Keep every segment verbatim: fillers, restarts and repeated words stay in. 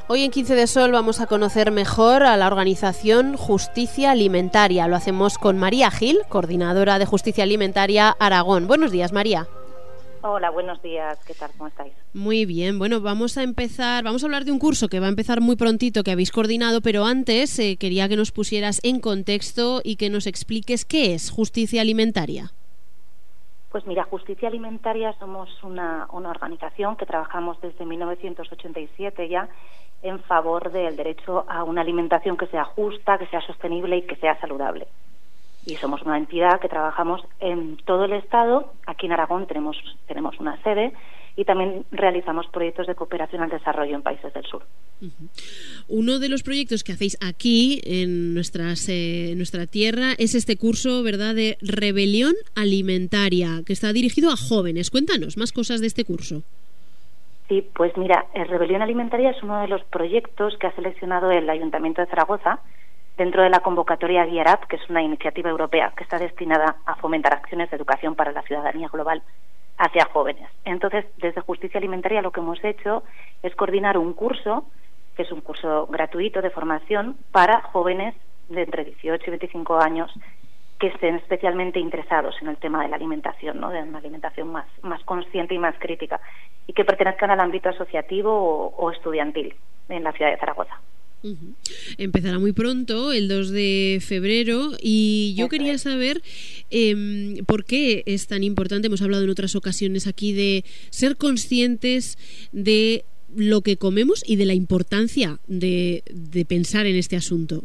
Hoy en quince de Sol vamos a conocer mejor a la organización Justicia Alimentaria. Lo hacemos con María Gil, coordinadora de Justicia Alimentaria Aragón. Buenos días, María. Hola, buenos días. ¿Qué tal? ¿Cómo estáis? Muy bien. Bueno, vamos a empezar, vamos a hablar de un curso que va a empezar muy prontito, que habéis coordinado, pero antes eh, quería que nos pusieras en contexto y que nos expliques qué es Justicia Alimentaria. Pues mira, Justicia Alimentaria somos una, una organización que trabajamos desde mil novecientos ochenta y siete ya en favor del derecho a una alimentación que sea justa, que sea sostenible y que sea saludable. Y somos una entidad que trabajamos en todo el Estado. Aquí en Aragón tenemos, tenemos una sede y también realizamos proyectos de cooperación al desarrollo en países del sur. Uh-huh. Uno de los proyectos que hacéis aquí en nuestras, eh, nuestra tierra es este curso, ¿verdad?, de Rebelión Alimentaria, que está dirigido a jóvenes. Cuéntanos más cosas de este curso. Sí, pues mira, Rebelión Alimentaria es uno de los proyectos que ha seleccionado el Ayuntamiento de Zaragoza dentro de la convocatoria Gear Up, que es una iniciativa europea que está destinada a fomentar acciones de educación para la ciudadanía global hacia jóvenes. Entonces, desde Justicia Alimentaria lo que hemos hecho es coordinar un curso, que es un curso gratuito de formación para jóvenes de entre dieciocho y veinticinco años que estén especialmente interesados en el tema de la alimentación, ¿no?, de una alimentación más, más consciente y más crítica, y que pertenezcan al ámbito asociativo o, o estudiantil en la ciudad de Zaragoza. Uh-huh. Empezará muy pronto, el dos de febrero, y yo Eso quería es. saber eh, por qué es tan importante. Hemos hablado en otras ocasiones aquí de ser conscientes de lo que comemos y de la importancia de, de pensar en este asunto.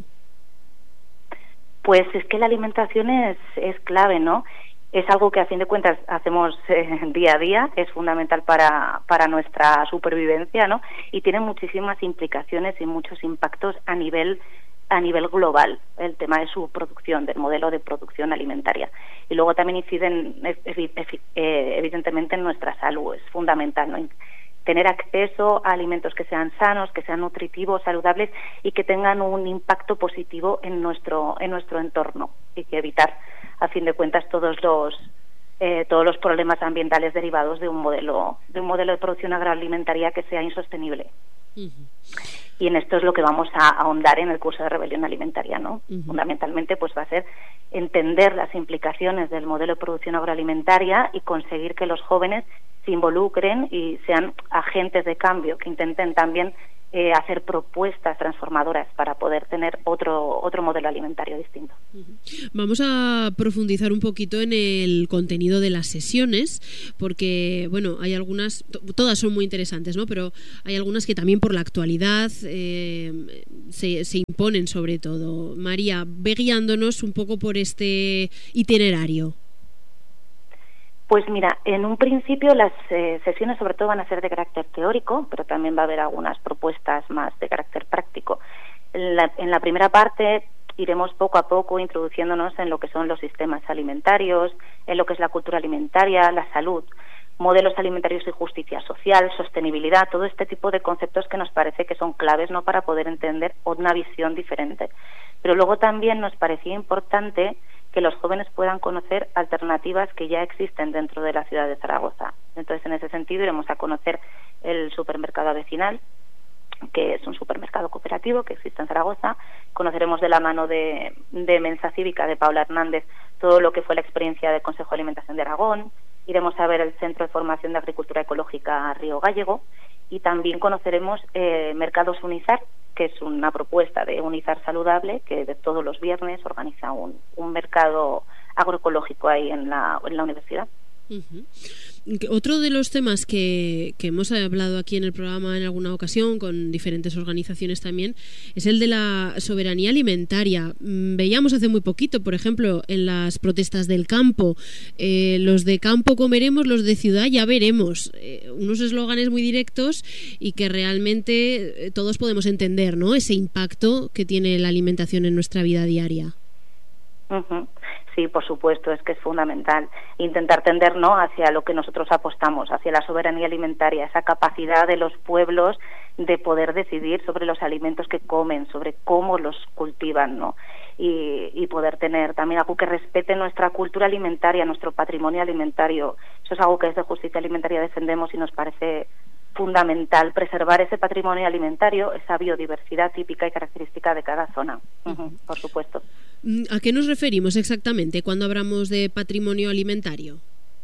Pues es que la alimentación es, es clave, ¿no? Es algo que a fin de cuentas hacemos eh, día a día, es fundamental para, para nuestra supervivencia, ¿no? Y tiene muchísimas implicaciones y muchos impactos a nivel a nivel global, el tema de su producción, del modelo de producción alimentaria. Y luego también inciden evidentemente en nuestra salud, es fundamental, ¿no? Tener acceso a alimentos que sean sanos, que sean nutritivos, saludables y que tengan un impacto positivo en nuestro en nuestro entorno, y que evitar, a fin de cuentas, todos los eh, todos los problemas ambientales derivados de un modelo de un modelo de producción agroalimentaria que sea insostenible. Uh-huh. Y en esto es lo que vamos a ahondar en el curso de Rebelión Alimentaria, ¿no? Uh-huh. Fundamentalmente, pues va a ser entender las implicaciones del modelo de producción agroalimentaria y conseguir que los jóvenes se involucren y sean agentes de cambio, que intenten también eh, hacer propuestas transformadoras para poder tener otro otro modelo alimentario distinto. Vamos a profundizar un poquito en el contenido de las sesiones, porque bueno, hay algunas, todas son muy interesantes, ¿no? Pero hay algunas que también por la actualidad eh, se, se imponen sobre todo. María, ve guiándonos un poco por este itinerario. Pues mira, en un principio las eh, sesiones sobre todo van a ser de carácter teórico, pero también va a haber algunas propuestas más de carácter práctico. En la, en la primera parte iremos poco a poco introduciéndonos en lo que son los sistemas alimentarios, en lo que es la cultura alimentaria, la salud, modelos alimentarios y justicia social, sostenibilidad, todo este tipo de conceptos que nos parece que son claves, ¿no?, para poder entender una visión diferente. Pero luego también nos parecía importante que los jóvenes puedan conocer alternativas que ya existen dentro de la ciudad de Zaragoza. Entonces, en ese sentido, iremos a conocer el supermercado vecinal, que es un supermercado cooperativo que existe en Zaragoza. Conoceremos de la mano de, de Mensa Cívica, de Paula Hernández, todo lo que fue la experiencia del Consejo de Alimentación de Aragón. Iremos a ver el Centro de Formación de Agricultura Ecológica Río Gallego, y también conoceremos eh, Mercados Unizar, que es una propuesta de Unizar Saludable, que de todos los viernes organiza un, un mercado agroecológico ahí en la, en la universidad. Uh-huh. Otro de los temas que, que hemos hablado aquí en el programa en alguna ocasión con diferentes organizaciones también es el de la soberanía alimentaria. Veíamos hace muy poquito, por ejemplo, en las protestas del campo, eh, los de campo comeremos, los de ciudad ya veremos. Eh, unos eslóganes muy directos y que realmente todos podemos entender, ¿no?, ese impacto que tiene la alimentación en nuestra vida diaria. Uh-huh. Sí, por supuesto, es que es fundamental intentar tender, ¿no?, hacia lo que nosotros apostamos, hacia la soberanía alimentaria, esa capacidad de los pueblos de poder decidir sobre los alimentos que comen, sobre cómo los cultivan, ¿no? Y, y poder tener también algo que respete nuestra cultura alimentaria, nuestro patrimonio alimentario. Eso es algo que desde Justicia Alimentaria defendemos y nos parece fundamental preservar ese patrimonio alimentario, esa biodiversidad típica y característica de cada zona, uh-huh, por supuesto. ¿A qué nos referimos exactamente cuando hablamos de patrimonio alimentario?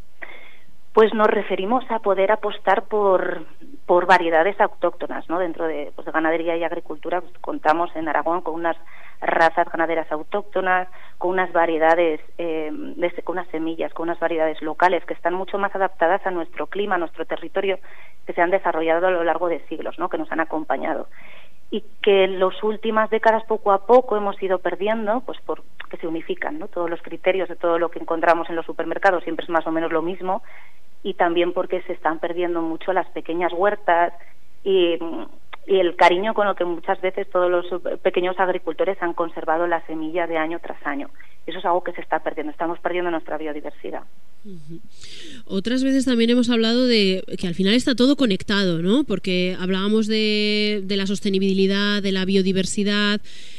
Pues nos referimos a poder apostar por, por variedades autóctonas, ¿no? Dentro de, pues, de ganadería y agricultura, pues, contamos en Aragón con unas razas ganaderas autóctonas, con unas variedades, eh, de, con unas semillas, con unas variedades locales que están mucho más adaptadas a nuestro clima, a nuestro territorio, que se han desarrollado a lo largo de siglos, ¿no? Que nos han acompañado. Y que en las últimas décadas poco a poco hemos ido perdiendo, pues porque se unifican, ¿no? Todos los criterios de todo lo que encontramos en los supermercados siempre es más o menos lo mismo, y también porque se están perdiendo mucho las pequeñas huertas y, y el cariño con lo que muchas veces todos los pequeños agricultores han conservado la semilla de año tras año. Eso es algo que se está perdiendo, estamos perdiendo nuestra biodiversidad. Uh-huh. Otras veces también hemos hablado de que al final está todo conectado, ¿no? Porque hablábamos de, de la sostenibilidad, de la biodiversidad.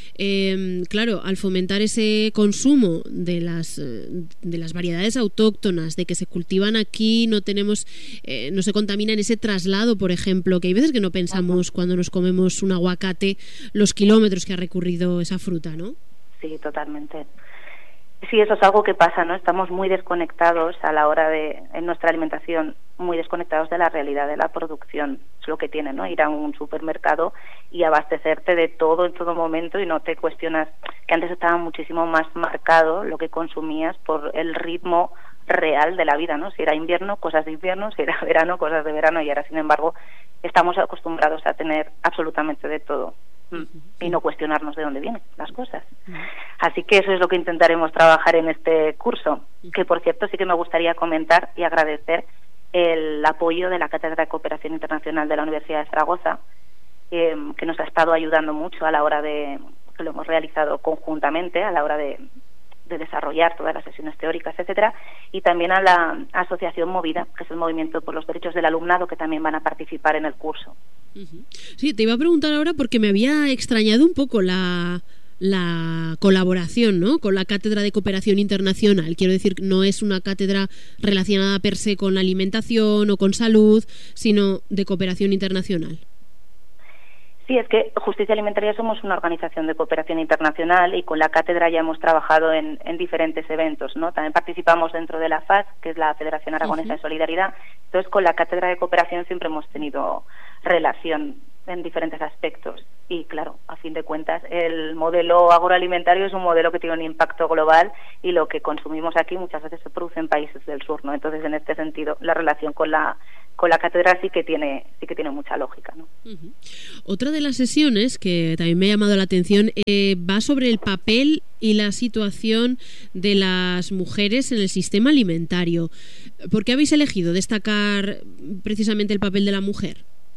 Eh, claro, al fomentar ese consumo de las de las variedades autóctonas, de que se cultivan aquí, no tenemos, eh, no se contamina en ese traslado, por ejemplo, que hay veces que no pensamos cuando nos comemos un aguacate los kilómetros que ha recorrido esa fruta, ¿no? Sí, totalmente. Sí, eso es algo que pasa, ¿no? Estamos muy desconectados a la hora de, en nuestra alimentación, muy desconectados de la realidad de la producción. Es lo que tiene, ¿no? Ir a un supermercado y abastecerte de todo en todo momento y no te cuestionas, que antes estaba muchísimo más marcado lo que consumías por el ritmo real de la vida, ¿no? Si era invierno, cosas de invierno, si era verano, cosas de verano, y ahora, sin embargo, estamos acostumbrados a tener absolutamente de todo. Y no cuestionarnos de dónde vienen las cosas. Así que eso es lo que intentaremos trabajar en este curso, que por cierto sí que me gustaría comentar y agradecer el apoyo de la Cátedra de Cooperación Internacional de la Universidad de Zaragoza, eh, que nos ha estado ayudando mucho a la hora de, que lo hemos realizado conjuntamente, a la hora de, de desarrollar todas las sesiones teóricas, etcétera, y también a la Asociación Movida, que es el Movimiento por los Derechos del Alumnado, que también van a participar en el curso. Sí, te iba a preguntar ahora porque me había extrañado un poco la, la colaboración, ¿no?, con la Cátedra de Cooperación Internacional. Quiero decir, no es una cátedra relacionada per se con la alimentación o con salud, sino de cooperación internacional. Sí, es que Justicia Alimentaria somos una organización de cooperación internacional y con la cátedra ya hemos trabajado en, en diferentes eventos, ¿no? También participamos dentro de la F A S, que es la Federación Aragonesa uh-huh. de Solidaridad. Entonces, con la Cátedra de Cooperación siempre hemos tenido relación en diferentes aspectos. Y claro, a fin de cuentas, el modelo agroalimentario es un modelo que tiene un impacto global y lo que consumimos aquí muchas veces se produce en países del sur, ¿no? Entonces, en este sentido, la relación con la con la cátedra sí que tiene sí que tiene mucha lógica, ¿no? Uh-huh. Otra de las sesiones que también me ha llamado la atención eh, va sobre el papel y la situación de las mujeres en el sistema alimentario. ¿Por qué habéis elegido destacar precisamente el papel de la mujer?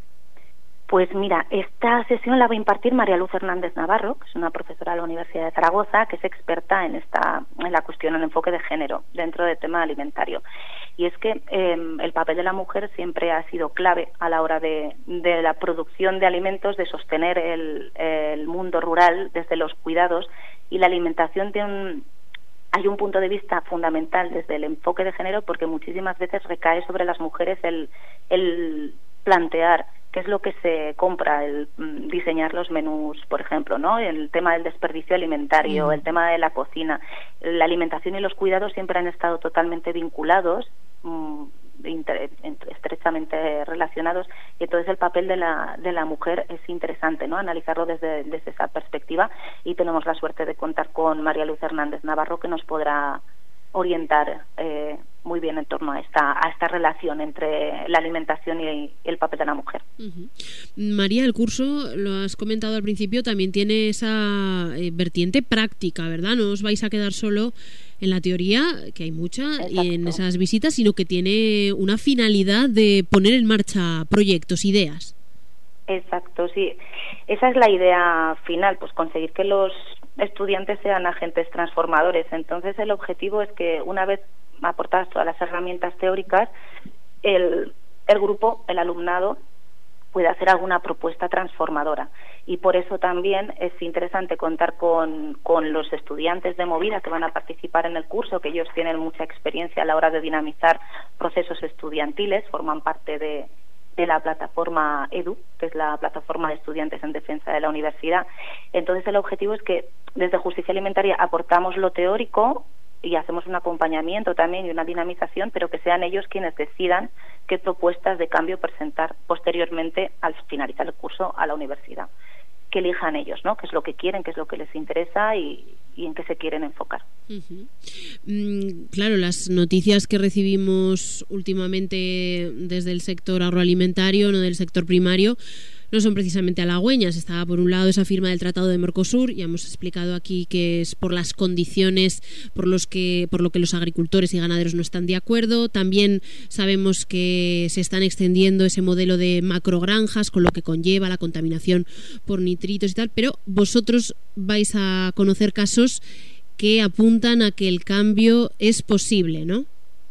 Pues mira, esta sesión la va a impartir María Luz Hernández Navarro, que es una profesora de la Universidad de Zaragoza, que es experta en esta en la cuestión, en el enfoque de género dentro del tema alimentario. Y es que eh, el papel de la mujer siempre ha sido clave a la hora de, de la producción de alimentos, de sostener el, el mundo rural desde los cuidados, y la alimentación tiene un... Hay un punto de vista fundamental desde el enfoque de género, porque muchísimas veces recae sobre las mujeres el, el plantear qué es lo que se compra, el diseñar los menús, por ejemplo, ¿no? El tema del desperdicio alimentario, mm. el tema de la cocina. La alimentación y los cuidados siempre han estado totalmente vinculados, mmm, inter, estrechamente relacionados, y entonces el papel de la de la mujer es interesante, ¿no? Analizarlo desde, desde esa perspectiva, y tenemos la suerte de contar con María Luz Hernández Navarro, que nos podrá orientar eh, muy bien en torno a esta a esta relación entre la alimentación y el papel de la mujer. Uh-huh. María, el curso, lo has comentado al principio, también tiene esa eh, vertiente práctica, ¿verdad? No os vais a quedar solo en la teoría, que hay mucha, Exacto. y en esas visitas, sino que tiene una finalidad de poner en marcha proyectos, ideas. Exacto, sí. Esa es la idea final, pues conseguir que los estudiantes sean agentes transformadores. Entonces, el objetivo es que una vez aportadas todas las herramientas teóricas, el, el grupo, el alumnado, pueda hacer alguna propuesta transformadora. Y por eso también es interesante contar con, con los estudiantes de Movida que van a participar en el curso, que ellos tienen mucha experiencia a la hora de dinamizar procesos estudiantiles, forman parte de de la plataforma EDU, que es la plataforma de estudiantes en defensa de la universidad. Entonces el objetivo es que desde Justicia Alimentaria aportamos lo teórico y hacemos un acompañamiento también y una dinamización, pero que sean ellos quienes decidan qué propuestas de cambio presentar posteriormente al finalizar el curso a la universidad. Que elijan ellos, ¿no? Qué es lo que quieren, qué es lo que les interesa y, y en qué se quieren enfocar. Uh-huh. Mm, claro, las noticias que recibimos últimamente desde el sector agroalimentario, no del sector primario, no son precisamente halagüeñas. Estaba por un lado esa firma del Tratado de Mercosur, ya hemos explicado aquí que es por las condiciones por los que por lo que los agricultores y ganaderos no están de acuerdo. También sabemos que se están extendiendo ese modelo de macrogranjas, con lo que conlleva la contaminación por nitritos y tal, pero vosotros vais a conocer casos que apuntan a que el cambio es posible, ¿no?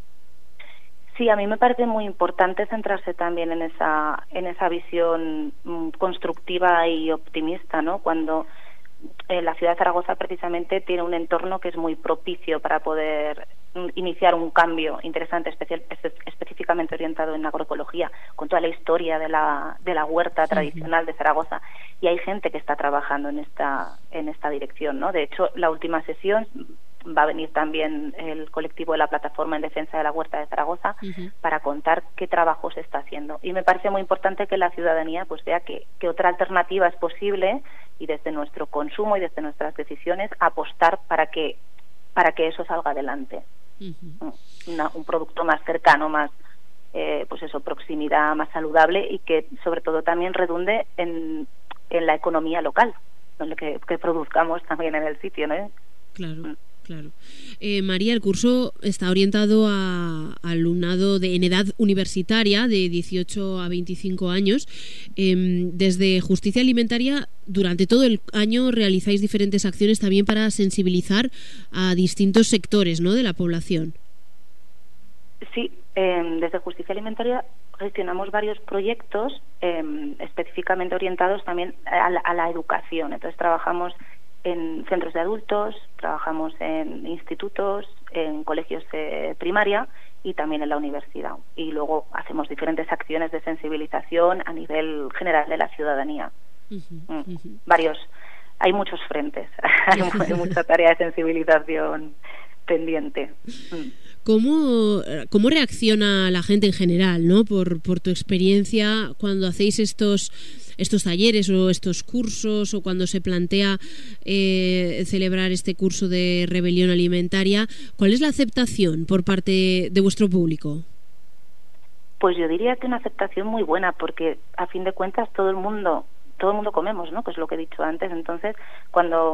Sí, a mí me parece muy importante centrarse también en esa en esa visión mm, constructiva y optimista, ¿no? Cuando eh, la ciudad de Zaragoza precisamente tiene un entorno que es muy propicio para poder mm, iniciar un cambio interesante, especial, espe específicamente orientado en agroecología, con toda la historia de la de la huerta tradicional de Zaragoza, y hay gente que está trabajando en esta en esta dirección, ¿no? De hecho, la última sesión va a venir también el colectivo de la Plataforma en Defensa de la Huerta de Zaragoza uh-huh. para contar qué trabajo se está haciendo. Y me parece muy importante que la ciudadanía pues vea que, que otra alternativa es posible, y desde nuestro consumo y desde nuestras decisiones apostar para que para que eso salga adelante. Uh-huh. Una, un producto más cercano, más eh, pues eso, proximidad, más saludable, y que sobre todo también redunde en, en la economía local, en lo que, que produzcamos también en el sitio, ¿no? Claro. Mm. Claro. Eh, María, el curso está orientado a, a alumnado de, en edad universitaria de dieciocho a veinticinco años. Eh, desde Justicia Alimentaria, durante todo el año realizáis diferentes acciones también para sensibilizar a distintos sectores, ¿no?, de la población. Sí, eh, desde Justicia Alimentaria gestionamos varios proyectos eh, específicamente orientados también a la, a la educación. Entonces trabajamos en centros de adultos, trabajamos en institutos, en colegios de primaria y también en la universidad. Y luego hacemos diferentes acciones de sensibilización a nivel general de la ciudadanía. Uh-huh, uh-huh. Varios, hay muchos frentes, hay mucha tarea de sensibilización pendiente. ¿Cómo, cómo reacciona la gente en general, ¿no? Por, por tu experiencia, cuando hacéis estos estos talleres o estos cursos, o cuando se plantea eh, celebrar este curso de rebelión alimentaria, ¿cuál es la aceptación por parte de vuestro público? Pues yo diría que una aceptación muy buena, porque a fin de cuentas todo el mundo todo el mundo comemos, ¿no? Que es lo que he dicho antes. Entonces, cuando